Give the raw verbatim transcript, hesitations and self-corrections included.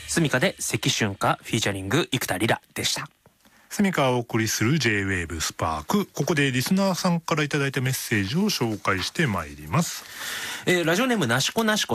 スミカで関春歌フィーチャリング生田リラでした。 スミカがお送りする ジェイウェーブ スパーク。ここでリスナーさんからいただいたメッセージを紹介してまいります。 えー、ラジオネームなしこなしこ